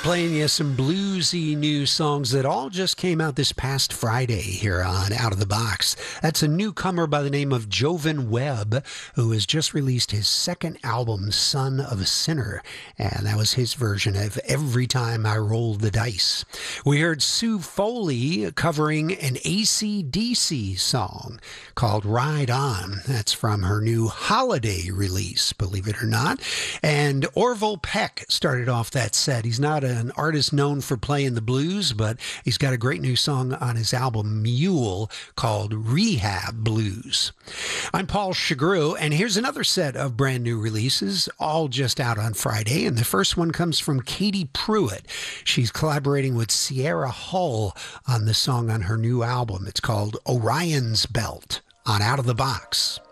Playing you some bluesy new songs that all just came out this past Friday here on Out of the Box. That's a newcomer by the name of Jovan Webb, who has just released his second album, Son of a Sinner, and that was his version of Every Time I Rolled the Dice. We heard Sue Foley covering an AC/DC song called Ride On. That's from her new holiday release, believe it or not. And Orville Peck started off that set. He's not an artist known for playing the blues, but he's got a great new song on his album Mule called Rehab Blues. I'm Paul Chagru, and here's another set of brand new releases, all just out on Friday. And the first one comes from Katie Pruitt. She's collaborating with Sierra Hull on the song on her new album. It's called Orion's Belt on Out of the Box.